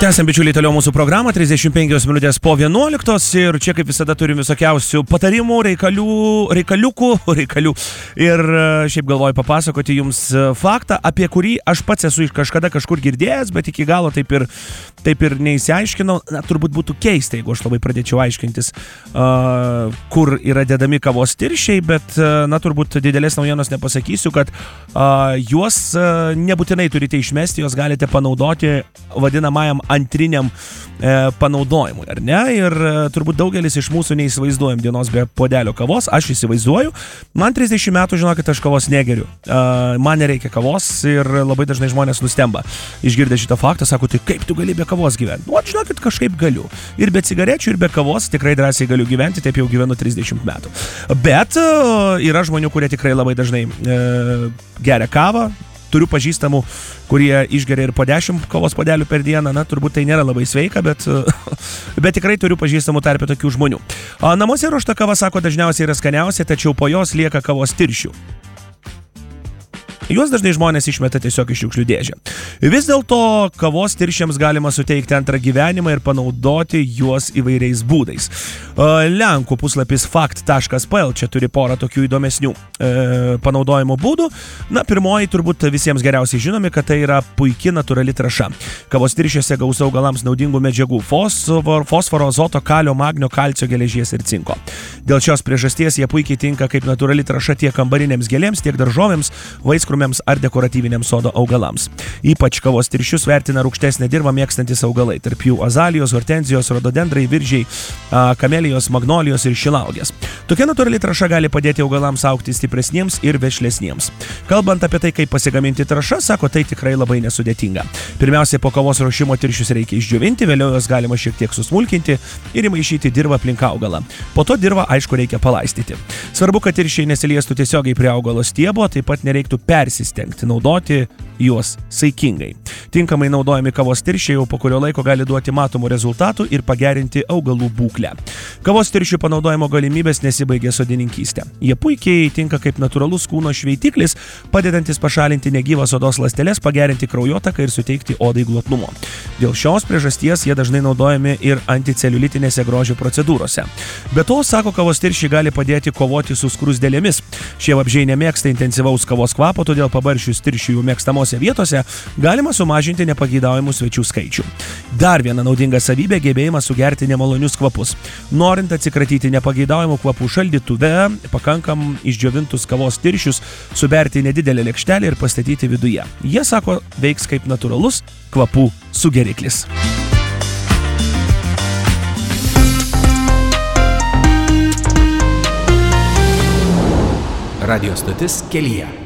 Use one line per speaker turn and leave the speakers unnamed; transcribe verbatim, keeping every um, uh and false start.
Tęsiam, bičiuliai, toliau mūsų programą, trisdešimt penkios minutės po vienuoliktos ir čia kaip visada turim visokiausių patarimų, reikalių, reikaliukų, reikalių ir šiaip galvoju papasakoti jums faktą, apie kurį aš pats esu kažkada kažkur girdėjęs, bet iki galo taip ir, taip ir neįsiaiškinau. Na, turbūt būtų keista, jeigu aš labai pradėčiau aiškintis, uh, kur yra dedami kavos tirščiai, bet uh, na, turbūt didelės naujienos nepasakysiu, kad uh, juos uh, nebūtinai turite išmesti, juos galite panaudoti vadinamajam antriniam e, panaudojimui, ar ne? Ir e, turbūt daugelis iš mūsų neįsivaizduojam dienos be puodelio kavos. Aš įsivaizduoju. Man trisdešimt metų, žinokit, aš kavos negeriu. E, man nereikia kavos ir labai dažnai žmonės nustemba. Išgirdę šitą faktą, sako, tai kaip tu gali be kavos gyventi? Nu, žinokit, kažkaip galiu. Ir be cigarečių, ir be kavos tikrai drąsiai galiu gyventi, taip jau gyvenu trisdešimt metų. Bet e, yra žmonių, kurie tikrai labai dažnai e, geria kavą. Turiu pažįstamų, kurie išgeria ir po dešimt kavos puodelių per dieną. Na, turbūt tai nėra labai sveika, bet, bet tikrai turiu pažįstamų tarpe tokių žmonių. O namuose ruošta kava, sako, dažniausiai yra skaniausia, tačiau po jos lieka kavos tirščių. Juos dažnai žmonės išmeta tiesiog iš šiukšlių dėžę. Vis dėlto kavos tirščiams galima suteikti antrą gyvenimą ir panaudoti juos įvairiais būdais. Lenkų puslapis fakt taškas p l čia turi porą tokių įdomesnių e, panaudojimo būdų. Na, pirmoji turbūt visiems geriausiai žinomi, kad tai yra puiki natūrali trąša. Kavos tirščiuose gausu augalams naudingų medžiagų fosfor, fosforo, azoto, kalio, magnio, kalcio, geležies ir cinko. Dėl šios priežasties jie puikiai tinka kaip natūrali trąša tiek kambarinėms gėlėms, tiek daržovėms, vaiskrūmėms ar dekoratyviniams sodo augalams. Ypač kavos tirščius vertina rūgštesnę dirvą mėgstantis augalai, tarp jų azalijos, hortenzijos, rododendrai, viržiai, kamelijos, magnolijos ir šilaugės. Tokia natūrali trąša gali padėti augalams augti stipresniems ir vešlesniems. Kalbant apie tai, kaip pasigaminti trąšą, sako, tai tikrai labai nesudėtinga. Pirmiausia, po kavos ruošimo tirščius reikia išdžiovinti, vėliau jos galima šiek tiek susmulkinti ir įmaišyti dirvą aplink augalą. Po to dirvą, aišku, reikia palaistyti. Svarbu, kad tirščiai nesiliestų tiesiogiai prie augalo stiebo, taip pat nereiktų persistengti, naudoti juos saikingai. Tinkamai naudojami kavos tirščiai jau po kurio laiko gali duoti matomų rezultatų ir pagerinti augalų būklę. Kavos tirščių panaudojimo galimybės nesibaigia sodininkystė. Jie puikiai tinka kaip natūralus kūno šveitiklis, padedantis pašalinti negyvas odos ląsteles, pagerinti kraujotaką ir suteikti odai glotnumo. Dėl šios priežasties jie dažnai naudojami ir anticeliulitinėse grožio procedūrose. Be to, sako, kavos tirščiai gali padėti kovoti su skruzdėlėmis. Šie vabzdžiai nemėgsta intensyvaus kavos kvapo, todėl pabaršius tirščių jų mėgstamose vietose galima sumažinti nepageidaujamų svečių skaičių. Dar viena naudinga savybė – gebėjimas sugerti nemalonius kvapus. Norint atsikratyti nepageidaujamų kvapų šaldytuve, pakankam išdžiovintus kavos tirščius suberti į nedidelę lėkštelę ir pastatyti viduje. Jie, sako, veiks kaip natūralus kvapų sugeriklis.
Radio stotis Kelyje.